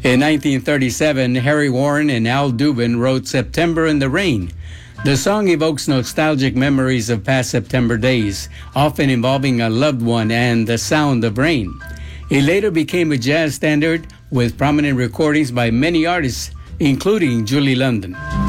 In 1937, Harry Warren and Al Dubin wrote September in the Rain. The song evokes nostalgic memories of past September days, often involving a loved one and the sound of rain. It later became a jazz standard with prominent recordings by many artists, including Julie London.